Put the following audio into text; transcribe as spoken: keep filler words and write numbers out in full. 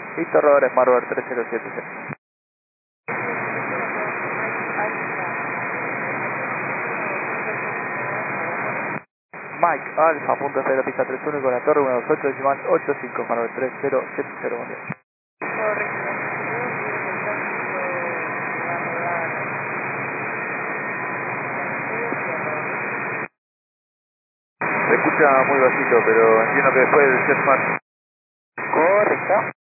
Listo, Robert, Marver tres cero siete cero. Mike, Alfa, punto cero, pista tres uno con la torre uno dos ocho, decimal ocho cinco, Marver tres cero siete cero, buen día. Se escucha muy bajito, pero entiendo que después del Jetman. Correcto.